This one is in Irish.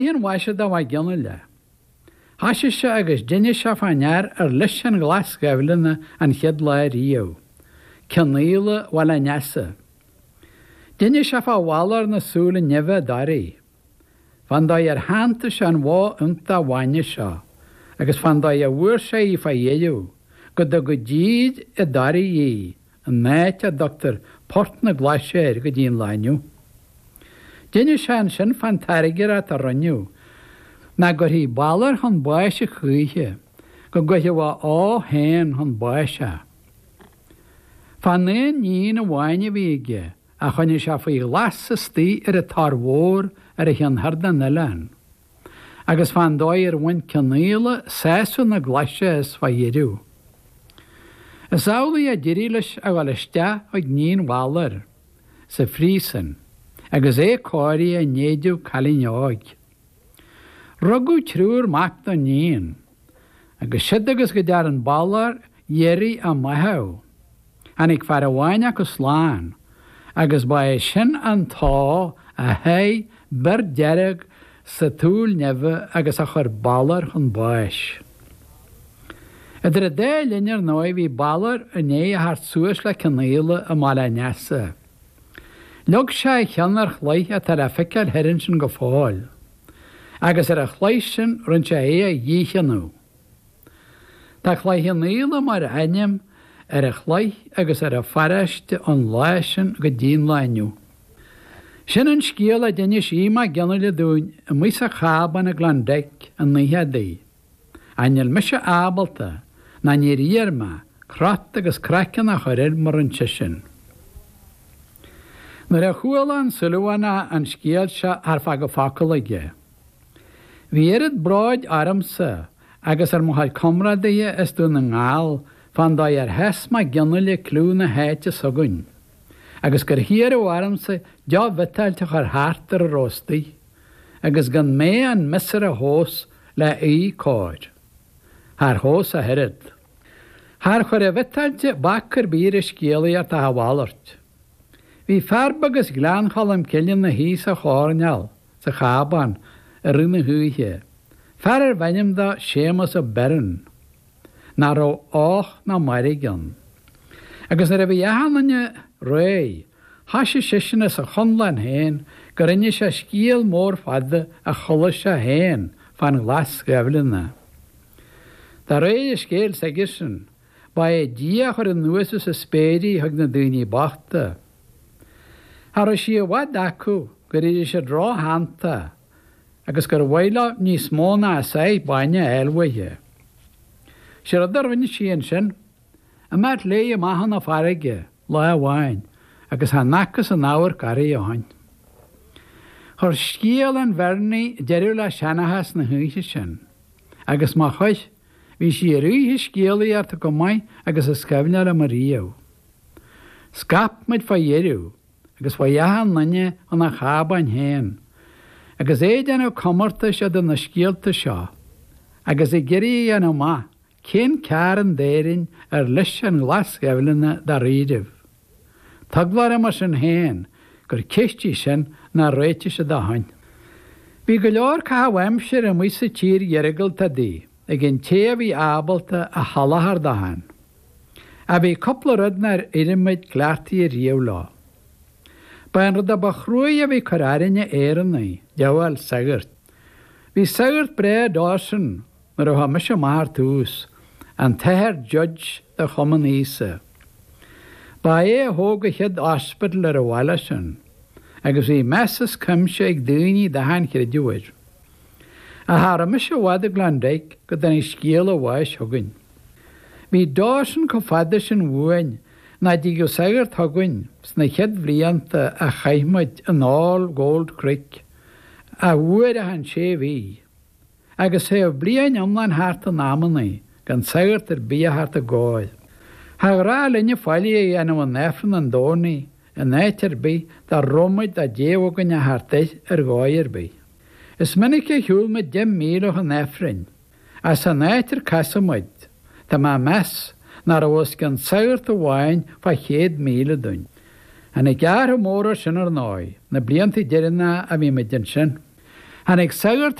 Íon waise da bhaid gionne le. Hasise se agus duine se fanear leis an glas gabhlanna an chead leir ío. Ceníile bhil a neasa. Duine se fá bhálar na súla neve darí. Fan da hánta se an bhá unta bhaine seo, agus fan da bhuair sé í fa dhéú, go do go díd a darí í, an méid a Dr. Port na Glaisiir go dín láiniu. Duine se an sin fan tarigear a ranniu, na gur hí bálar hon báise chuithe, go goithe bhá héin hon báise. Fan éon níon a bhaine bhíige, a chuine se faoi glas sa stí a tar mhór a chean harda na lein. Agus fan dóir bhain ceníile séú na Glaise is fa dhéú. Is álaí a ddírí leis a bhil iste ag níon bhálar sa phrísan, agus cóirí a néadú chalíneáig. Rugú trúr mac do níon, agus siad agus go dear an bálar dhéirí a maithú, anig far a bhaine go sláán, agus ba sin an tá a hé ber dearag sa túl neve agus a chur bálar chun báis. Idir a dé linear nói bhí bálar a né a thart suas le ceníile a mála neasa. Lug sé cheannar chléith a tar a ficiil herin sin go fáil, agus ar a chléith sin run sé a dhíchanú. Tá chléithníile mar aim ar a chléith agus ar a fariste an leisin go dín láiniu. Sin an scíal a duine síma geanna le dún a mís a chaban a glandeic an níheadaí. Ainil mise ábalta na níríarma crat agus craccan a chorir mar an tisin. Nuair a chuala an sulúana an scíal se ar fa go facail aige. Bhí irid bráid aramsa agus ar mohaid comradaí is dún na ngáil fan da ar hesma geanna le clú na héite sogunn. Agus gur hiar ó aramsa deá vitailte chur hátar a róstaí, agus gan mé an misar a hós le cóid. Haar hós a herid. Haar chur a vitailte bakar bír a scéalaí a tá bhálart. Bhí farb agus gleanchal am cillian na hís a chárneal sa chaban a rinne huithe. Farar bhainnim da sémas a berin, na ró ách na marigan. Agus ar a bhí ahananne ré, hasise sisinna sa chunlan héin, go rinne se scíal mór fada a chola se héin fan glas gabhlanna. Tá ré a scéal sa gisin, ba dí chur an nuas sa spéirí thug na daoine bachta. Har si a bhhaid acu gur idir se drá hananta, agus gur bhhaile níos móna a sé baine eilmhaithe. Se a darhaine síon sin, a mert lé a maithan a farige le a bhhain, agus ha nachas an áhar garí a hain. Chur scíal an bhernaí deireadh le seanachas na huithe sin, agus má chuid bhí si a rúthe scéalaí arta go maiid agus a scabhnear a maríomh. Scap muid fa dhéirú, agus fa dheathan nanne an a chaban héin, agus éidir an commarta se don na scéalta seo, agus i geirí an má, cén cearan déirinn ar leis an glas gabhlanna da riadamh. Taglar mar sin héin, gur ceistí sin na réite se da hain. Bhí go leor cahaimsir a muosa tír dheirigil ta dí, ag an té bhí ábalta a halahar da hain. A bhí coppla rudnar irimid gleartaí a riamh lá. Ba an rud a bachrúi a bhí chorárinne éannaí, deabhail sagart. Bhí sagart bre dásin mar a hamis a mar tús, an teir judge de chuman ísa. Ba thóga chead ospidal ar a bhhaile sin, agus bhí mesas cumse ag daoine de hain chead dúir. A thar a mis a bhhaid a glandaic go den i scéal a bháis thugann. Bhí dásin go fada sin bhuain na dí go sagart thugann sna chead bhlianta a chaithmuid an áil Gold Creek, a bhuair a han sé bhí. Agus sé blian omlan hart an námannaí, gan sagart ar bí a hart a gáil. Ha rá linne fáilí anam an nefran an dónaí, an éitir bí da romid a déhagan a hartéis ar gáir bí. Is minic a hiúil me 10 míle an nefrin, as an éitir casamid, tá má mes nar a bhs gan sagart a bháin fa 100 míle dún. An I gar móra sin ar náid, na blianta deirinna a bhí me den sin. Han ag sagart